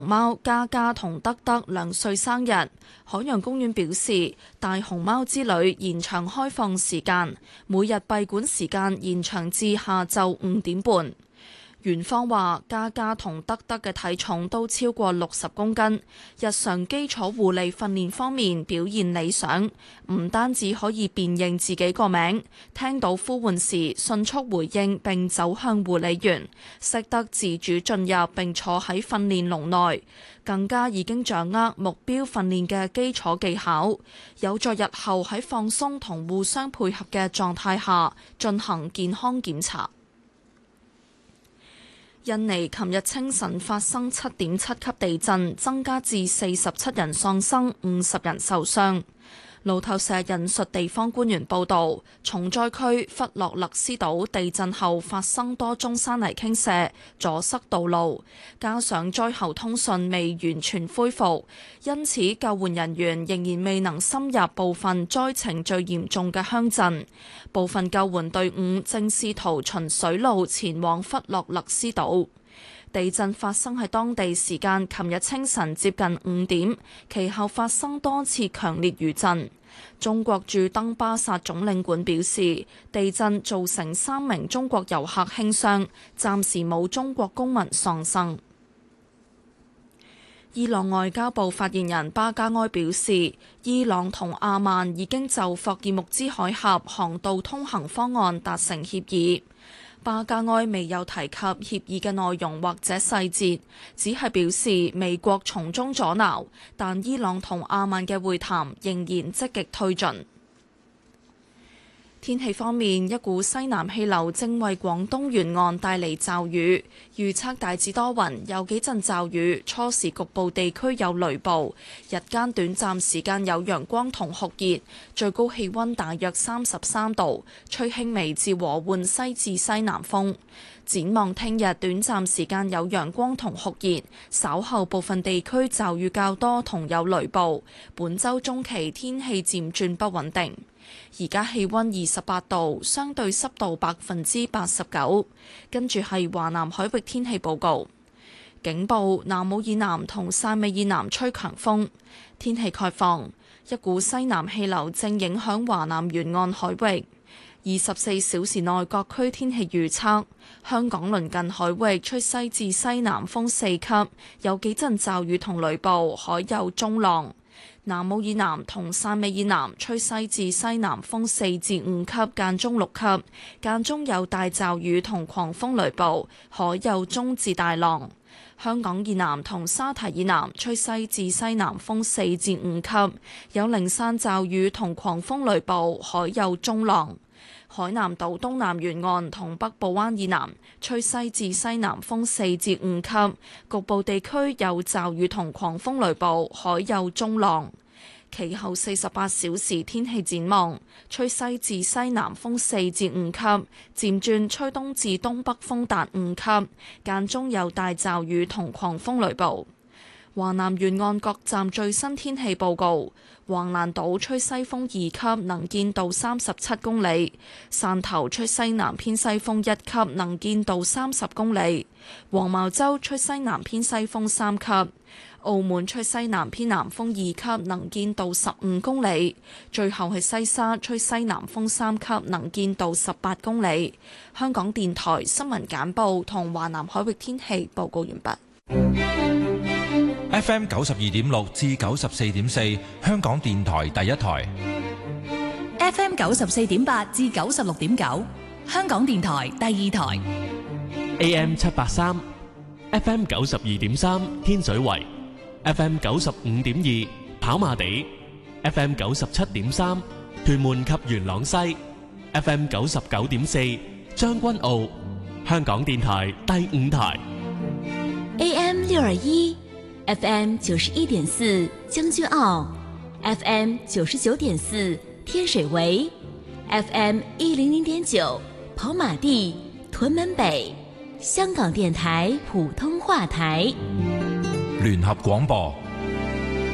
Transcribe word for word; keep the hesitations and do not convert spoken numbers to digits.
貓嘉嘉同德德兩歲生日，海洋公園表示大熊貓之旅延長開放時間，每日閉館時間延長至下晝五點半。園方話嘉嘉同德德嘅體重都超過六十公斤，日常基礎護理訓練方面表現理想，唔單止可以辨認自己個名，聽到呼喚時迅速回應並走向護理員，識得自主進入並坐喺訓練籠內，更加已經掌握目標訓練嘅基礎技巧，有助日後喺放鬆同互相配合嘅狀態下進行健康檢查。印尼琴日清晨發生七點七級地震，增加至四十七人喪生，五十人受傷。路透社引述地方官員報導，重災區弗洛勒斯島地震後發生多宗山泥傾瀉，阻塞道路，加上災後通訊未完全恢復，因此救援人員仍然未能深入部分災情最嚴重嘅鄉鎮。部分救援隊伍正試圖循水路前往弗洛勒斯島。地震發生喺當地時間琴日清晨接近五點，其後發生多次強烈餘震。中國駐登巴薩總領館表示，地震造成三名中國遊客輕傷，暫時冇中國公民喪生。伊朗外交部發言人巴加埃表示，伊朗同阿曼已經就霍爾木茲海峽航道通行方案達成協議。巴加埃未有提及協議嘅內容或者細節，只係表示美國從中阻撓，但伊朗同阿曼嘅會談仍然積極推進。天氣方面，一股西南氣流正為廣東沿岸帶嚟驟雨，預測大致多雲，有幾陣驟雨，初時局部地區有雷暴，日間短暫時間有陽光同酷熱，最高氣溫大約三十三度，吹輕微至和緩西至西南風。展望聽日短暫時間有陽光同酷熱，稍後部分地區驟雨較多同有雷暴。本週中期天氣漸轉不穩定。而家氣溫二十八度，相對濕度百分之八十九。跟住係華南海域天氣報告，警報：南澳以南同汕尾以南吹強風。天氣概況：一股西南氣流正影響華南沿岸海域。二十四小時內各區天氣預測：香港鄰近海域吹西至西南風四級，有幾陣驟雨同雷暴，海有中浪。南澳以南同汕尾以南吹西至西南風四至五級，間中六級，間中有大驟雨同狂風雷暴，海有中至大浪。香港以南同沙堤以南吹西至西南風四至五級，有零散驟雨同狂風雷暴，海有中浪。海南島東南沿岸同北部灣以南吹西至西南風四至五級，局部地區有驟雨同狂風雷暴，海有中浪。其後四十八小時天氣展望：吹西至西南風四至五級，漸轉吹東至東北風達五級，間中有大驟雨同狂風雷暴。華南沿岸各站最新天氣報告：橫瀾島吹西風二級，能見度三十七公里；汕頭吹西南偏西風一級，能見度三十公里；黃茅洲吹西南偏西風三級；澳門吹西南偏南風二級，能見度十五公里；最後係西沙吹西南風三級，能見度十八公里。香港電台新聞簡報同華南海域天氣報告完畢。 F M 九十二點六至九十四點四，香港電台第一台。 F M 九十四點八至九十六點九，香港電台第二台。 A M 七八三，F M 九十二點三，天水圍；F M 九十五點二，跑馬地；F M 九十七點三，屯門及元朗西；F M 九十九點四，將軍澳。香港電台第五台。 A M 六二一。F M 九十一點四將軍澳 ，F M 九十九點四天水圍 ，F M 一零零點九跑馬地屯門北，香港電台普通話台。 聯合廣播。